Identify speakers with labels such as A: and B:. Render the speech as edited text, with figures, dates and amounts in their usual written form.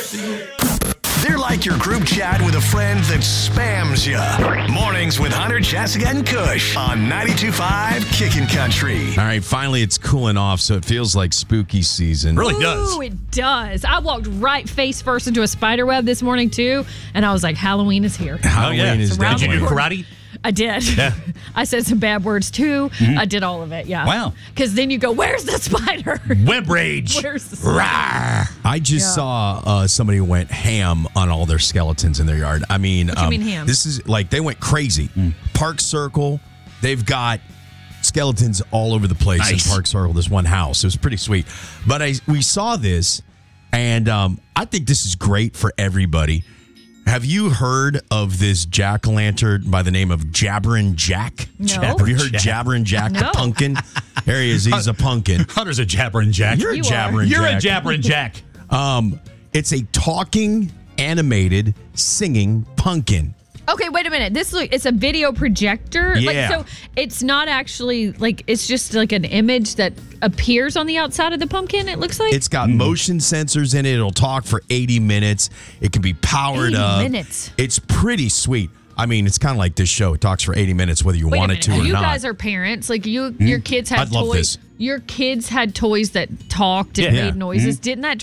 A: They're like your group chat with a friend that spams you. Mornings with Hunter, Jessica, and Kush on 92.5 Kickin' Country.
B: All right, finally it's cooling off, so it feels like spooky season.
C: Really does.
D: Ooh, it does. I walked right face first into a spider web this morning, too, and I was like, Halloween is here.
B: Halloween is
D: Around
C: Did you do
B: definitely.
C: karate?
D: I did.
C: Yeah.
D: I said some bad words, too. I did all of it, yeah.
C: Wow.
D: Because then you go, where's the spider?
C: Web rage.
D: Where's the spider?
C: Rawr.
B: I just saw somebody who went ham on all their skeletons in their yard. I mean,
D: What do you mean ham?
B: This is like they went crazy. Park Circle, they've got skeletons all over the place
C: Nice.
B: in Park Circle. This one house, it was pretty sweet. But we saw this, and I think this is great for everybody. Have you heard of this jack-o'-lantern by the name of Jabberin' Jack?
D: No.
B: Have you heard Jabberin' Jack the
D: No.
B: pumpkin? There he is. He's a pumpkin.
C: Hunter's a jabbering jack.
B: You're a
D: You are.
B: Jabberin'
C: You're a
B: Jack.
C: jabbering jack.
B: It's a talking, animated, singing pumpkin.
D: Okay, wait a minute. It's a video projector.
B: Yeah.
D: So it's not actually it's just like an image that appears on the outside of the pumpkin, it looks like.
B: It's got motion sensors in it. It'll talk for 80 minutes. It can be powered
D: 80
B: up.
D: minutes.
B: It's pretty sweet. I mean, it's kind of like this show. It talks for 80 minutes whether you
D: Wait a
B: want it
D: minute.
B: to or
D: You
B: not.
D: guys are parents. Like your kids had
B: I'd love
D: toys.
B: this.
D: Your kids had toys that talked and
C: Yeah.
D: made noises. Didn't that